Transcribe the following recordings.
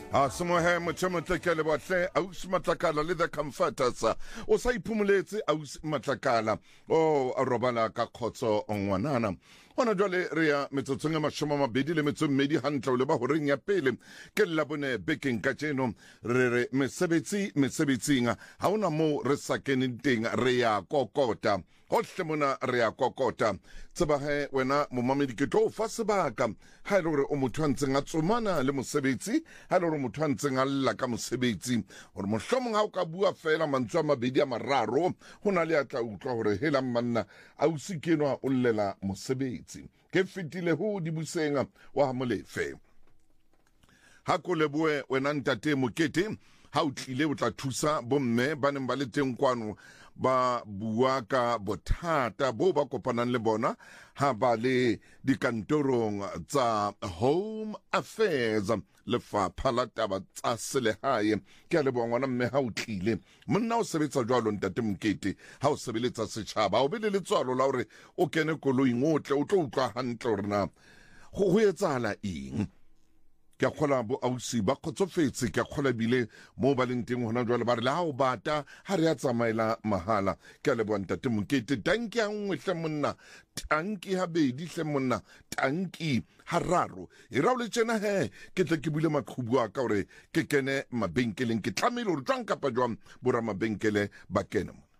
Asemohe mothemotlekele bohle ausi Matlakala le the comforters o sa iphumuletse ausi Matlakala o a robala ka khotso ngwanana hona jwale re ya metsotsong ya 22 hantle le ba horeng ya pele ke la bone bekeng ka tseno re mesebetsing ha ona mo re sa keneng teng re ya kokota hohle mona re ya kokota tseba he wena momamedi ke tlo fa sebaka ha ile hore o motho a ntseng a tsomana le mosebetsi ha ile hore motho a ntseng a lla ka mosebetsi hore mohlomong ha o ka bua fela mantswe a mabedi a mararo hona le a tla utlwa hore hela manna ausi kenwa o llela mosebetsi ke fitile ho di busenga wa molefe ha ko leboe wena ntate Mokete ha o tlile o tla thusa bomme ba neng ba le teng kwano ba bua ka bothata bo ba kopanang le bona ha ba le dikantorong tsa Home Affairs lefapha la taba tsa selehae ke a leboha ngwana mme ha o tlile monna o sebetsa jwalo ntate Mokete ha o sebeletsa setjhaba o be le letswalo la hore o kene koloing otle o tlo utlwa hantle hore na ho etsahala eng ke a kgola bo ausi ba khotsofetse ke a kgola bile mo ba leng teng hona jwale ba re la ha o bata ha re a tsamaela mahala ke a leboha ntate Mokete tanki a nngwe hle monna tanki ha bedi hle monna tanki ha raro e ra o le tjena he ke tle ke bule maqhubu a ka hore ke kene mabenkeleng ke tlamehile hore jwang kapa jwang bora mabenkele ba kene mona.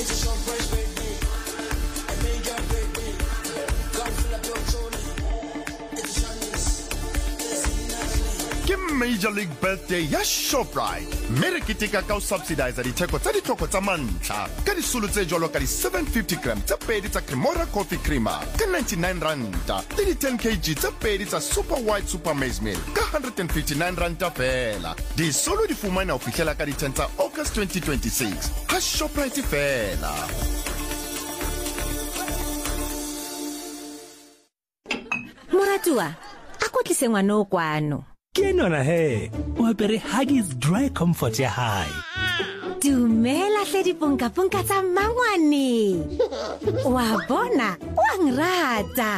Major League Birthday ya Shoprite mme re keteka ka o subsidize ditheko tsa ditlhoko tsa mantlha ka disolo tse jwalo ka di 750 gram tse pedi tsa Cremora Coffee Creamer ka 99 ranta le di 10 kg tse pedi tsa Super White Super Maize Meal ka 159 ranta fela disolo di fumana ho fihlela ka di 10 tsa August 2026 ha Shoprite fela. Moratua a kotlise ngwana o kwano ke nona he o apere Huggies Dry Comfort ya hae dumela hle diponka tsa mangwane wa bona wa ngrata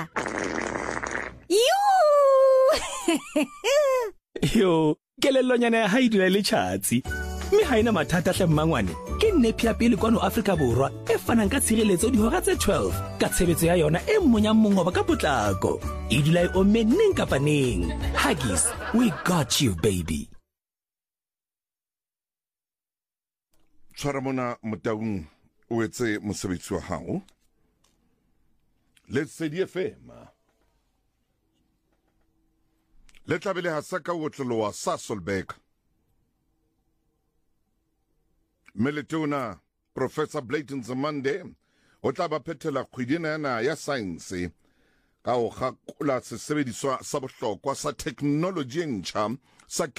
yo kelellonyana ya hae dula le tšhatsi mme ha ina mathata hle mmangwane ke nnepi ya pele kwano Afrika Borwa e fanang ka tshireletso dihora tse 12 ka tshebetso ya yona e mmonya mongoba ka potlako e dula e omme neng kapa neng. Huggies, we got you baby. Tshwara mona motaung o etse mosebetsi wa hao Let's say FM le tlabele ha saka o tlolo wa Sasolburg Meletona Professor Blayton Zamande o tla ba phethela kgwedina yana ya science ka o gakola sesebediswa sa bohlokwa sa technology ntjha sa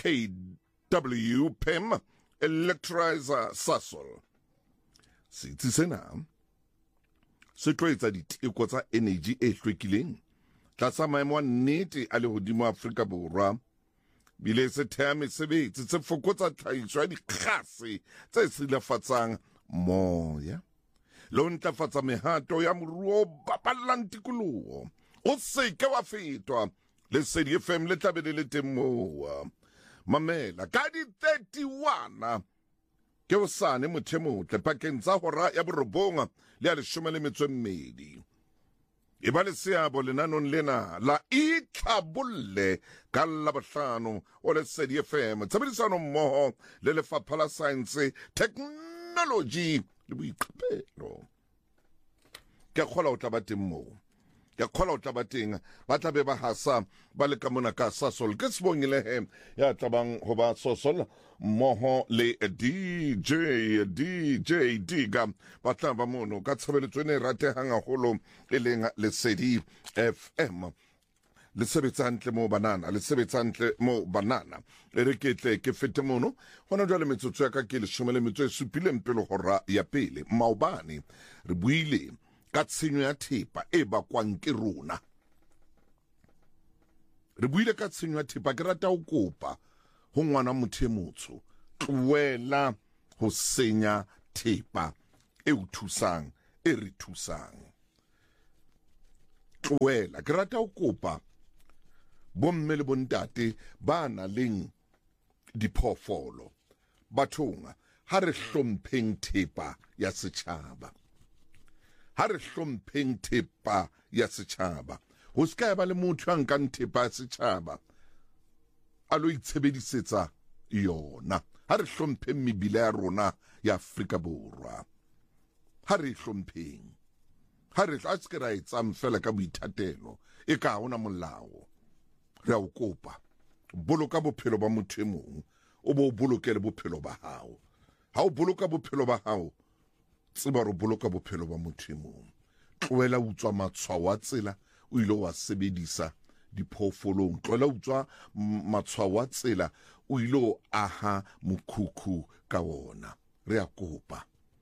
KWPEM Electrolyzer Sasol sitsi sena se tloetsa diteko tsa energy e hlwekileng tlasa maemo a nnete a lehodimo Afrika Borwa bile se thea mesebetsi tse fokotsa tlhahiso ya dikgase tse silafatsang moya le ho ntlafatsa mehato ya moruo baballang tikoloho o seke wa fetwa le Lesedi FM le tlabele le teng moo mamela ka di 31 ke hosane mothemotle pakeng tsa hora ya borobonga le ya 12 e ba le seabo lenanong lena la itlhabolle ka Labohlano o Lesedi FM tshebedisano mmoho le Lefapha la Science Technology le Boiqapelo ke kgola o tla ba teng moo ke kgola o tla ba teng ba tla be ba hasa ba le ka mona ka Sasol ke sebongile he ya tlabang ho ba Sasol mmoho le DJ Diga ba tla ba mono ka tshebeletso ne ratehang haholo e leng Lesedi FM le sebetsantle mo banana e re ketle ke fete mono hona jwale metsotso ya ka ke 17 pele hora ya pele maobane re buile ka tshenyo ya thepa e bakwang ke rona re buile ka tshenyo ya thepa ke rata ho kopa ho ngwana mothemotsho tloela ho senya thepa e o thusang e re thusang tloela ke rata ho kopa bomme le bontate ba na leng diphoofolo bathong ha re hlompheng thepa ya setjhaba ha re hlompheng thepa ya setjhaba ho ska ba le motho a nkang thepa ya setjhaba a lo itshebedisetsa yona ha re hlompheng mebila ya rona ya Afrika Borwa ha re hlompheng ha re a se ke ra etsang fela ka boithatelo e ka hona molao re a o kopa boloka bophelo ba motho e mong o bo bolokele bophelo ba hao ha o boloka bophelo ba hao tseba re boloka bophelo ba motho e mong tloela utswa matshwao a tsela o ile wa sebedisa diphoofolong tloela utswa matshwao a tsela o ile o aha mokhukhu ka wona re a kopa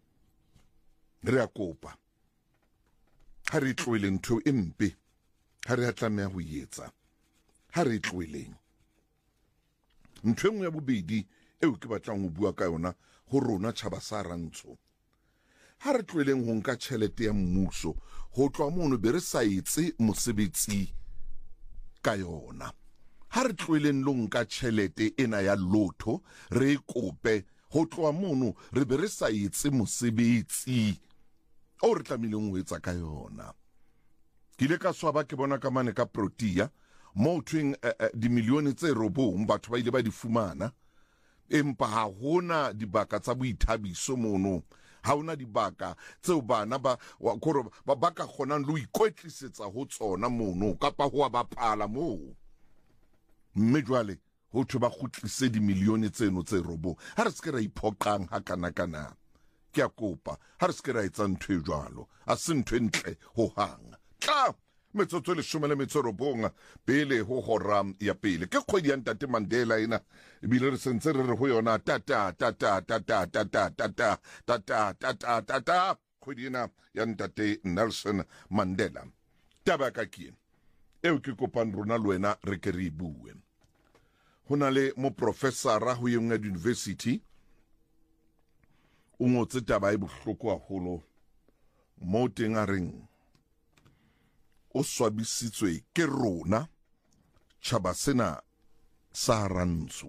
ha re tloele ntho e mpe ha re a tlameha ho etsa ha re tloeleng ntho engwe ya bobedi eo ke batlang ho bua ka yona ho rona tjhaba sa Rantsho ha re tloeleng ho nka tjhelete ya mmuso ho tloa mono be re sa etse mosebetsi ka yona ha re tloeleng lo nka tjhelete ena ya lotho re kope ho tloa mono re be re sa etse mosebetsi o re tlamileng ho etsa ka yona ke ile ka swaba ke bona ka mane ka Protea mo twing dimilione tse 9 batho ba ile ba di fumana empa ha hona dibaka tsa boithabiso mono ha hona dibaka tseo bana ba ka kgonang lo ikwetlisetsa ho tsona mono kapa ho ba pala moo mme jwale ho thwe ba kgutlise dimilione tseno tse 9 ha re se ke ra iphoqang ha kana ke a kopa ha re se ke ra etsa ntho e jwalo a se ntho entle ho hang tla metsotso le 19 pele ho hora ya pele ke kgwedi ya Ntate Mandela ena ebile re sentse re re ho yona tata kgwedi ena ya Ntate Nelson Mandela taba ka ke eo ke kopang rona le wena re ke re bue ho na le mo professora ho yengwe university o ngotse taba e bohloko haholo mo teng a reng o swabisitswe ke rona tjhaba sena sa Rantsho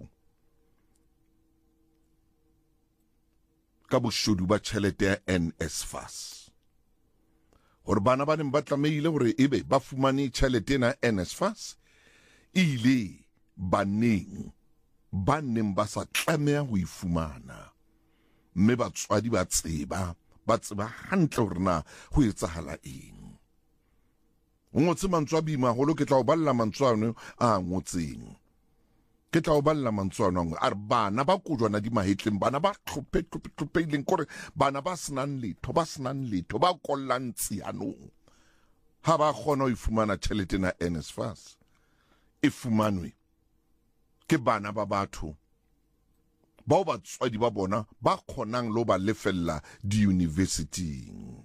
ka boshodu ba tjhelete ya NSFAS hore bana ba neng ba tlameile hore ebe ba fumane tjhelete na NSFAS ile ba neng ba sa tlameha ho ifumana mme batswadi ba tseba hantle hore na ho etsahala eng o ngotse mantswe a boima haholo ke tla o balla mantswe ano a ngotseng ke tla o balla mantswe ano a re bana ba kojwana di mahetleng bana ba tlhopheileng kore bana ba senang letho ba kollang tsianong ha ba kgona ho ifumana tjhelete na NSFAS e fumanwe ke bana ba batho bao batswadi ba bona ba kgonang lo ba lefella di-universitying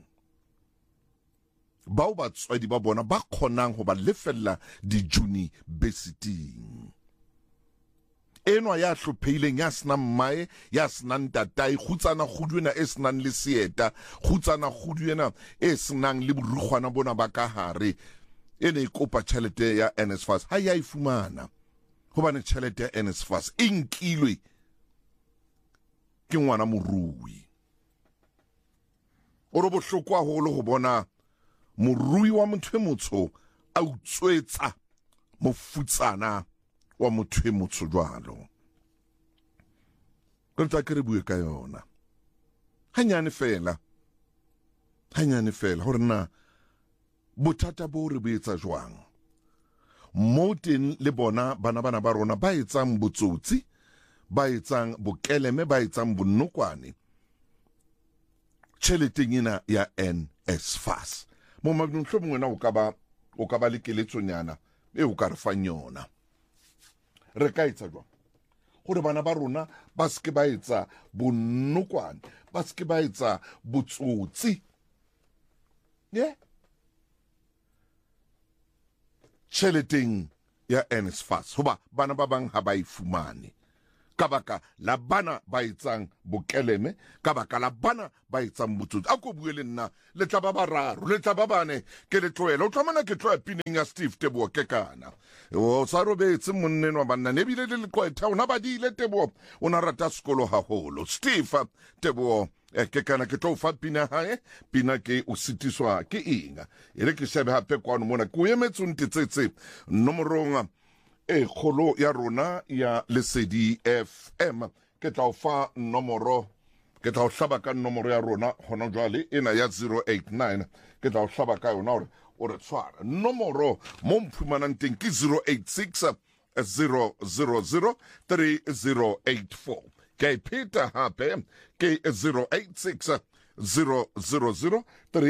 bao batswadi ba bona ba kgonang ho ba lefella di-universitying enwa ya hlopheileng ya senang mmae ya senang tatae kgutsana kguduena e senang le seeta kgutsana kguduena e senang le borukgwana bona ba ka hare ene e kopa tjhelete ya NSFAS ha ya ifumana hobane tjhelete ya NSFAS e nkilwe ke ngwana morui o re bohloko haholo ho bona morui wa motho e motsho a utswetsa mofutsana wa motho e motsho jwalo ke tla ke re bue ka yona hanyane fela hore na bothata bo re boetsa jwang mo teng le bona bana ba rona ba etsang botsotsi ba etsang bokeleme ba etsang bonnokwane tjheleteng ena ya NSFAS mo magnumhlo mongwe na o ka ba le keletsonyana e o ka re fang yona re ka etsa jwang gore bana ba rona ba se ke ba etsa bonnokwane ba se ke ba etsa botsotsi tjheleteng ya NSFAS hoba bana ba bang ha ba ifumane ka baka la bana ba etsang bokeleme ka baka la bana ba etsang botsotsi a ko bue le nna le tla ba bararo le tla ba bane ke le tloela o tlamana ke tloya pineng ya Steve Teboho ke kana o sa robetse monneng wa banna ne bile le qoetha ona ba dile Teboho ona rata sekolo haholo Steve Teboho ke kana ke tlo fa pina hae pina ke o sitiswa ke inga ere ke shebe hape kwano mona ku emetse ntitsetse nomorong e kholo ya rona ya Lesedi FM ke tla o fa nomoro ke tla o hlaba ka nomoro ya rona hona jwale ena ya 089 ke tla o hlaba ka yona o re tshwara nomoro mo mphumanang teng ke 086 000 3084 ke Peter hape ke 086 000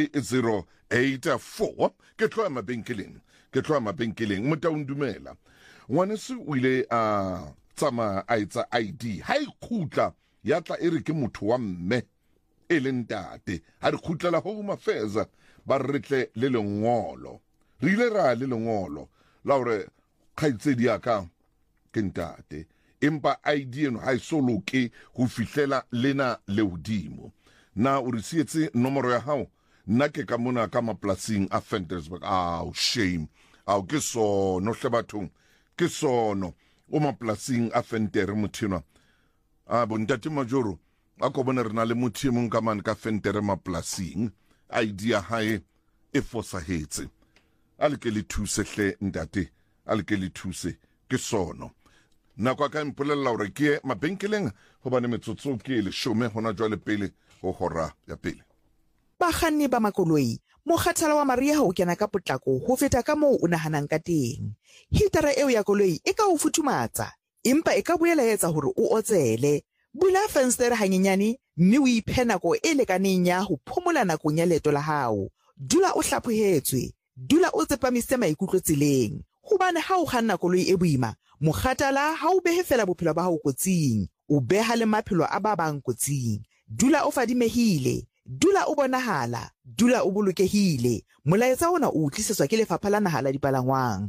3084 ke tloa mabenkeleng mota undumela ngwaneso o ile a tsama a etsa ID ha ikhutla ya tla ere ke motho wa mme e le ntate ha re khutlela Home Affairs ba retle le lengolo re ile ra le lengolo la hore khaitsedi ya ka ke ntate empa ID eno ha isoloke ho fihlela lena le hodimo na o re sietse nomoro ya hao nna ke ka mona ka maplasing a Ventersburg shame ke sono hle bathong ke sono o maplasing a Ventere mothina bontate majoro a ko bona rena le mothimong ka man ka Ventere maplasing idea hae e fosahetse a le ke le thuse hle ntate a le ke le thuse ke sono na kwa ka mpolella hore ke mabenkeleng ho bane metsotso ke le shome hona jwale pele ho hora ya pele bakganni ba makoloi mokgathalo wa mariha o kena ka potlako ho feta ka moo o nahanang ka teng hitara eo ya koloi e ka o futhumatsa empa e ka boela etsa hore o otsele bula fenstere hanyenyane mme o iphe nako e lekaneng ya ho phomola nakong ya leeto la hao dula o hlaphohetswe dula o tsepamise maikutlo tseleng hobane ha o kganna koloi e boima mokgathala ha o behe fela bophelo ba hao kotsing o beha le maphelo a ba bang kotsing dula o fadimehile dula o bonahala dula o bolokehile molaetsa ona o tlisetswa ke lefapha la naha la dipalangwang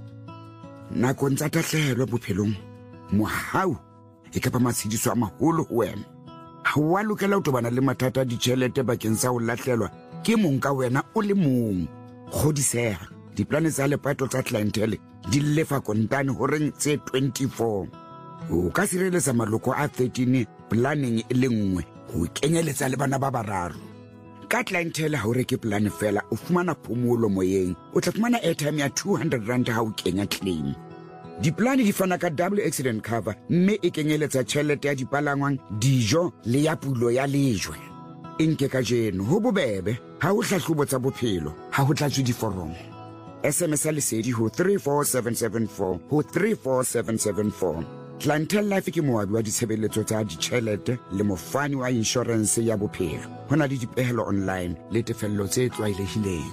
nakong tsa tahlehelo bophelong mohau e ka ba matshediso a maholo ho wena ha wa lokela ho tobana le mathata a ditjhelete bakeng sa ho lahlelwa ke mong ka wena o le mong kgodiseha diplane tsa lepato tsa clientele di lefa kontane ho reng tse 24 o ka sireletsa maloko a 13 planning e le nngwe ho kenyeletsa le bana ba bararo ka clientele ha o reke plan fela o fumana phomolo moyeng o tla fumana airtime ya 200 rand ha o kenya claim diplane di fana ka double accident cover mme e kenyeletsa tjhelete ya dipalangwang dijo le ya pulo ya lejwe enke ka jeno ho bobebe ha o hlahlobo tsa bophelo ha ho tlatswe diforomo SMS lesedi ho 34774 ho 34774 Clientele Life ke moabi wa ditshebeletso tsa ditjhelete le mofani wa insurance ya bophelo hona le dipehelo online le tefello tse tlwaelehileng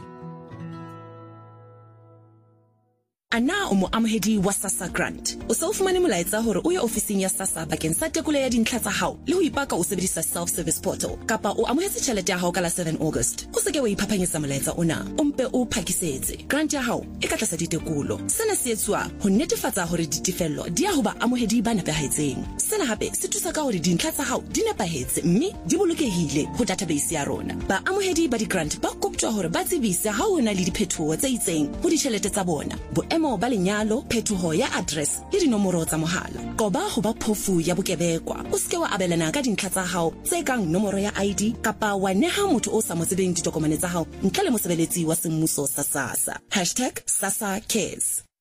Ana o mo amohedi wa SASSA grant o se o fumane molaetsa hore o ye ofising ya SASSA bakeng sa tekolo ya dintlha tsa hao le ho ipaka o sebedisa self service portal kapa o amohetse tjhelete ya hao ka la 7 August o se ke wa iphapanyetsa molaetsa ona o mpe o phakisetse grant ya hao e ka tlasa ditekolo sena se etswa ho netefatsa hore ditefello di ya ho ba amohedi ba nepahetseng sena hape se thusa ka hore dintlha tsa hao di nepahetse mme di bolokehile ho database ya rona ba amohedi ba di grant ba koptjwa hore ba tsebise ha ho na le diphethoho tse itseng ho ditjhelete tsa bona ba lenyalo phethoho ya address le dinomoro tsa mohala qoba ho ba phofu ya bokebekwa o seke wa abelana ka dintlha tsa hao tse kang nomoro ya ID kapa wa neha motho o sa mo tsebeng ditokomane tsa hao ntle le mosebeletsi wa semmuso sa SASSA #SASSA cares